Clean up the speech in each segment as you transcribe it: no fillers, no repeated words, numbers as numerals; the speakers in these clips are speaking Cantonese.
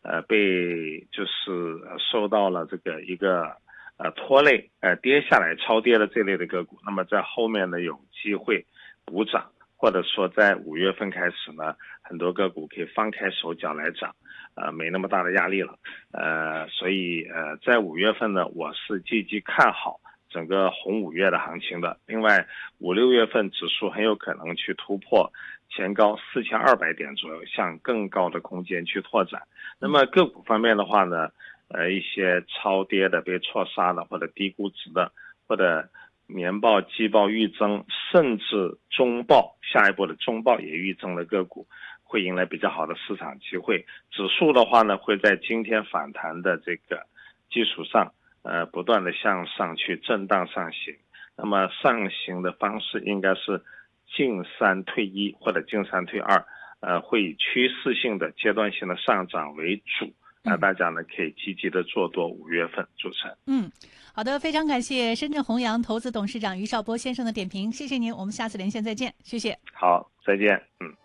被就是受到了这个一个拖累，跌下来超跌的这类的个股，那么在后面呢有机会补涨，或者说在5月份开始呢，很多个股可以放开手脚来涨，没那么大的压力了，所以在5月份呢，我是积极看好整个红5月的行情的。另外5、6月份指数很有可能去突破前高4200点左右，向更高的空间去拓展。那么个股方面的话呢，一些超跌的、被错杀的，或者低估值的，或者年报、季报预增，甚至中报下一步的中报也预增的个股，会迎来比较好的市场机会。指数的话呢，会在今天反弹的这个基础上，不断的向上去震荡上行。那么上行的方式应该是进3退1或者进3退2，会以趋势性的阶段性的上涨为主。大家呢可以积极的做多5月份。主持人。 好的，非常感谢深圳弘扬投资董事长于绍波先生的点评，谢谢您，我们下次连线再见，谢谢。 好，再见。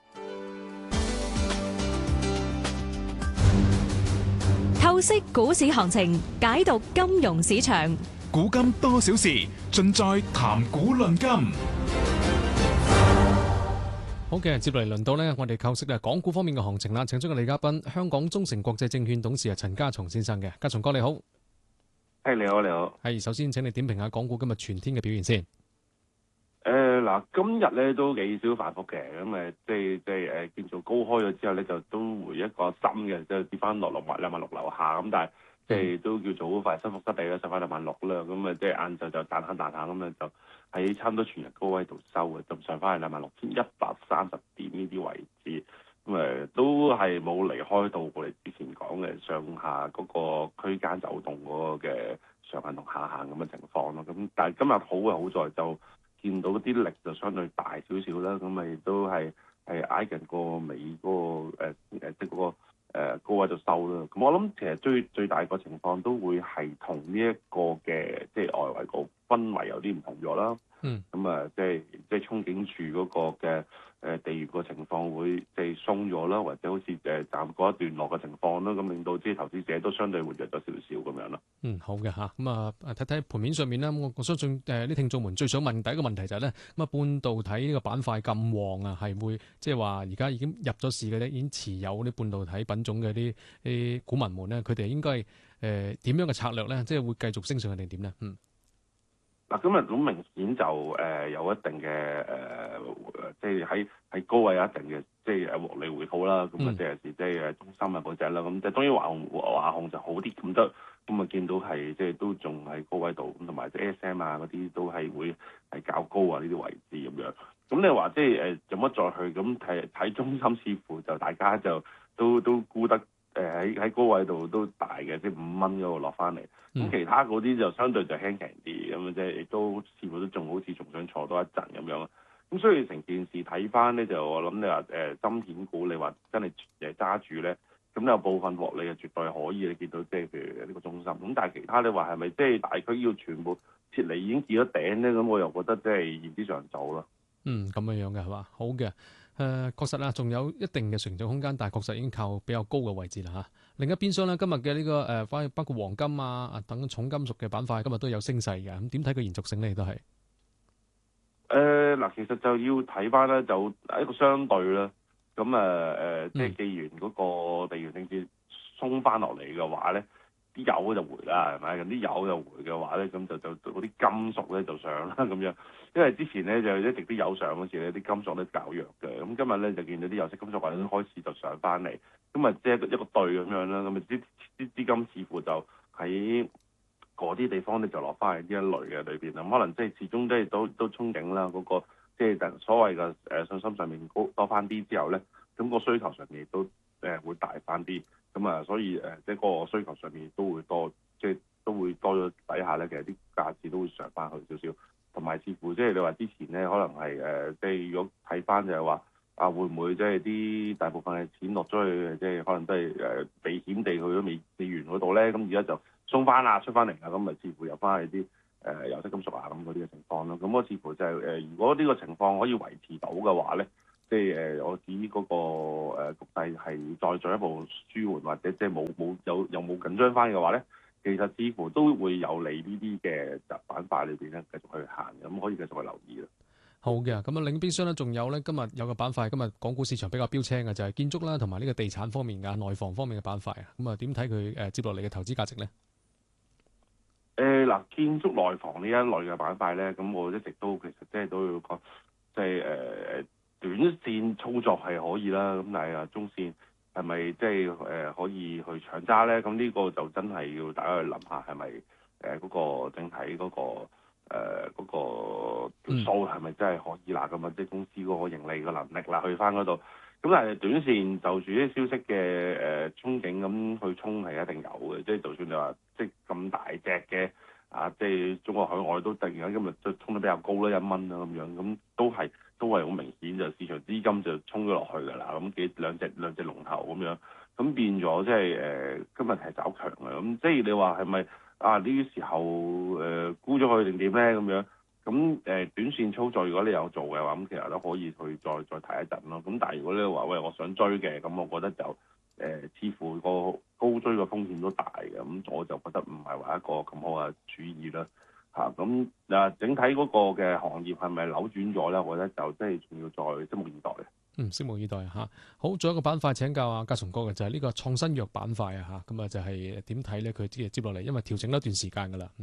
透析股市行情，解讀金融市場， 古今多少事，盡在談股論金。 好嘅，接嚟輪到呢，我哋構析港股方面嘅行情啦。請出個李嘉賓，香港中誠國際證券董事陳家松先生嘅。家松哥你好。 你好，你好。 首先請你點評下港股今日全天嘅表現先。 今日咧都幾少反覆嘅，咁見做高開咗之後咧，就都回一個深嘅，就跌翻落26000樓下，咁但係都叫做好快收復失地啦，上翻26000啦，咁晏晝就彈下，咁就喺差唔多全日高位度收嘅，就上翻去26130點呢啲位置，咁都係冇離開到我哋之前講嘅上下嗰個區間走動嗰個嘅上限同下限咁嘅情況咯，咁但係今日好嘅好在就見到啲力就相對大少少啦，咁咪都係挨近個尾嗰個即係嗰個高位就收啦。咁我諗其實最大個情況都會係同呢一個嘅即係外圍個氛圍有啲唔同咗啦。咁即係憧憬住嗰個嘅地緣個情況會即係鬆咗啦，或者好似暫過一段落嘅情況啦，咁令到即係投資者都相對活躍咗少少咁樣咯。 好嘅嚇，咁睇睇盤面上面咧，我相信啲聽眾們最想問第一個問題就係咧，咁半導體呢個板塊咁旺啊，係會即係話而家已經入咗市嘅咧，已經持有啲半導體品種嘅啲股民們咧，佢哋應該點樣嘅策略咧？即係會繼續升上去定點咧？ 今日咁明顯就有一定嘅即係喺高位有一定嘅即係獲利回吐啦。咁即係即係中芯啊嗰隻啦。咁即係當然華虹就好啲咁得。咁見到係即係都仲喺高位度，咁同埋即係 ASM 啊嗰啲都係會係較高啊呢啲位置咁樣。咁你話即係做乜再去咁睇中芯，似乎就大家就都估得喺高位度都大嘅，即係5蚊嗰度落翻嚟。咁其他嗰啲就相對就輕輕啲，咁即係亦都似乎都仲好似仲想坐多一陣咁樣。咁所以成件事睇翻咧，就我諗你話芯片股，你話真係揸住咧，咁有部分獲利係絕對可以。你見到即係譬如呢個中芯，咁但係其他你話係咪即係大區要全部撤離已經見咗頂咧？咁我又覺得即係言之尚早啦。 咁樣嘅係嘛？好嘅。確實啦，仲有一定嘅成長空間，但係確實已經靠比較高嘅位置啦嚇。另一邊廂咧，今日嘅呢個包括黃金啊等重金屬嘅板塊，今日都有升勢嘅。咁點睇個延續性咧？都係其實就要睇翻咧，就一個相對啦。咁即係既然嗰個地緣政治鬆翻落嚟嘅話咧，啲油就回啦，係咪？咁啲油就回嘅話咧，咁就嗰啲金屬咧就上啦咁樣。因為之前咧就一直啲油上嗰時咧，啲金屬咧較弱嘅。咁今日咧就見到啲有色金屬或者開始就上翻嚟，咁即係一個對咁樣啦。咁啲資金似乎就喺嗰啲地方咧就落翻去呢一類嘅裏邊啦。咁可能即係始終都憧憬啦，嗰個即係所謂嘅信心上面多翻啲之後咧，咁個需求上面都會大翻啲。咁所以即係個需求上面都會多，即係都會多咗底下咧，其實啲價值都會上翻去少少。同埋似乎即係你話之前咧，可能係即係如果睇翻就係話會唔會即係啲大部分嘅錢落咗去，即係可能都係避險地去咗美元嗰度咧。咁而家就鬆翻啦，出翻嚟啦，咁咪似乎有翻去啲有色金屬啊咁嗰啲嘅情況咯。咁我似乎就係如果呢個情況可以維持到嘅話咧， 即係我指嗰個局勢係再進一步舒緩，或者即係又冇緊張翻嘅話咧，其實似乎都會有利呢啲嘅板塊裏邊咧繼續去行，咁可以繼續去留意啦。 好嘅，咁啊，另一邊廂咧，仲有咧，今日有個板塊，今日港股市場比較標青嘅就係建築啦，同埋呢個地產方面嘅內房方面嘅板塊啊。咁啊，點睇佢接落嚟嘅投資價值咧？ 嗱，建築內房呢一類嘅板塊咧，咁我一直都其實即係都要講，即係短線操作係可以啦，咁但係中線係咪即係可以去長揸咧？咁呢個就真係要大家去諗下，係咪嗰個整體嗰個條數係咪真係可以啦？咁啊，即係公司嗰個盈利嘅能力啦，去翻嗰度。咁但係短線就住啲消息嘅憧憬咁去衝係一定有嘅，即係就算你話即係咁大隻嘅即係中國海外都突然間今日就衝得比較高啦，1蚊啦咁樣，咁都係好明顯就市場資金就衝咗落去㗎啦，咁兩隻龍頭咁樣，咁變咗即係今日係走強嘅，咁即係你話係咪呢啲時候沽咗佢定點咧咁樣？咁短線操作如果你有做嘅話，咁其實都可以去再睇一陣咯。咁但係如果你話喂我想追嘅，咁我覺得就似乎個高追嘅風險都大嘅，咁我就覺得唔係話一個咁好嘅主意啦。咁整體嗰個嘅行業係咪扭轉咗咧？我覺得就即係仲要再拭目以待嘅。 拭目以待嚇。好，仲有一個板塊請教阿嘉松哥嘅就係呢個創新藥板塊啊嚇。咁啊就係點睇咧？佢接落嚟，因為調整咗一段時間㗎啦。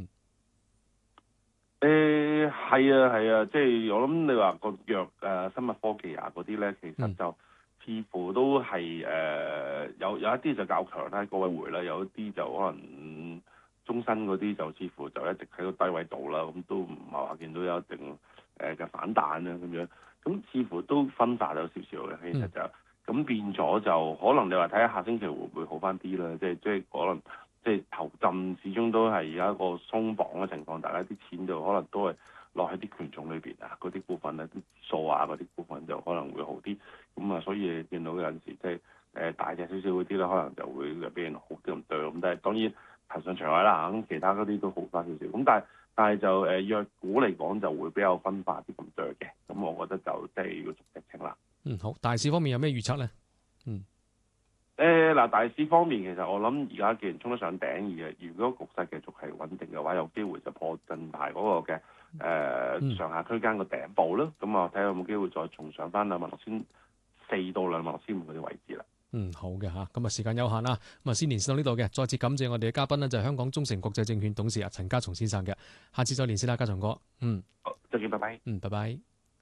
係啊，即係我諗你話個藥生物科技嗰啲咧，其實就似乎都係有一啲就較強啦，高位回啦，有一啲就可能中新嗰啲就似乎就一直喺個低位度啦，咁都唔係話見到有一定嘅反彈啊咁樣，咁似乎都分化咗少少嘅，其實就咁變咗就可能你話睇下星期會唔會好翻啲啦，即係可能。即係頭陣始終都係有一個鬆綁嘅情況，大家啲錢就可能都係落喺啲權重裏邊啊，嗰啲股份啊、啲數啊嗰啲股份就可能會好啲。咁啊，所以你見到有陣時即係大隻少少嗰啲咧，可能就會俾人好啲咁對。咁但係當然騰訊除外啦，咁其他嗰啲都好翻少少。咁但係就藥股嚟講就會比較分化啲咁對嘅。咁我覺得就即係要逐隻清啦。 好，大市方面有咩預測咧？ 大市方面，其實我諗而家既然衝得上頂，而如果局勢繼續係穩定嘅話，有機會就破近排嗰個嘅上下區間個頂部啦。咁啊，睇下有冇機會再重上翻26,400到26,500嗰啲位置啦。 好嘅嚇，咁啊時間有限啦，咁啊先連線到呢度嘅，再次感謝我哋嘅嘉賓呢，就係香港中誠國際證券董事陳家松先生嘅，下次再連線啦，家松哥。 好，再見，拜拜。 拜拜。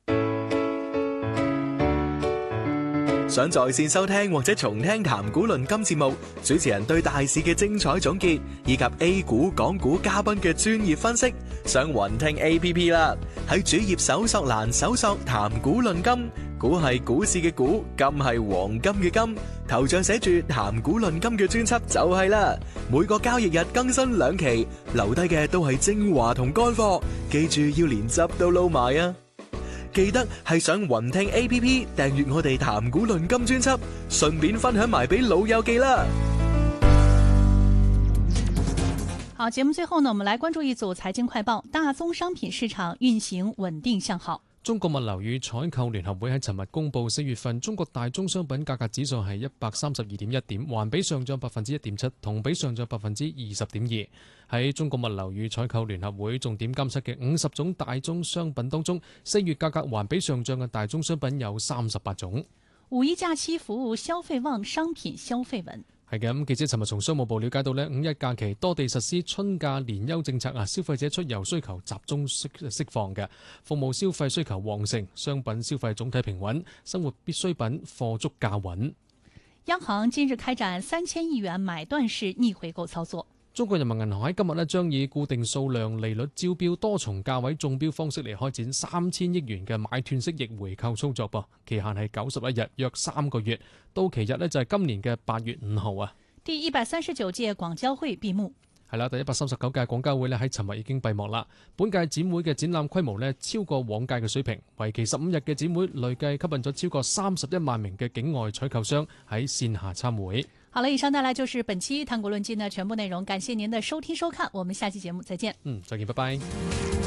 想在線收聽或者重聽談股論金節目，主持人對大市嘅精彩總結，以及 A 股、港股嘉賓嘅專業分析，上雲聽 APP 啦。喺主頁搜索欄搜索談股論金，股係股市嘅股，金係黃金嘅金，頭像寫住談股論金嘅專輯就係啦。每個交易日更新2期，留低嘅都係精華同乾貨，記住要連汁都撈埋啊！記得係上雲聽 APP 訂閱我哋談股論金專輯，順便分享埋俾老友記啦。 好，節目最後呢，我們來關注一組財經快報。大宗商品市場運行穩定向好。 中國物流與採購聯合會喺尋日公佈4月份中國大宗商品價格指數係132.1點，環比上漲1.7%，同比上漲20.2%。喺中國物流與採購聯合會重點監測嘅50種大宗商品當中，4月價格環比上漲嘅大宗商品有38種。 五一假期服務消費旺，商品消費穩。 係嘅，咁記者尋日從商務部了解到呢，五一假期多地實施春假連休政策啊，消費者出遊需求集中釋放嘅，服務消費需求旺盛，商品消費總體平穩，生活必需品貨足價穩。 央行今日開展3000億元買斷式逆回購操作。 中國人民銀行喺今日呢將以固定數量利率招標多重價位中標方式嚟開展3000億元嘅買斷式逆回購操作噃，期限係91日，約3個月，到期日呢就係今年嘅8月5號啊。 第139屆廣交會閉幕。 係啦，第139屆廣交會呢喺尋日已經閉幕啦。本屆展會嘅展覽規模呢超過往屆嘅水平，為期15日嘅展會累計吸引咗超過31萬名嘅境外採購商喺線下參會。 好了，以上帶來就是本期談股論金的全部內容，感謝您的收聽收看，我們下期節目再見。 再見，拜拜。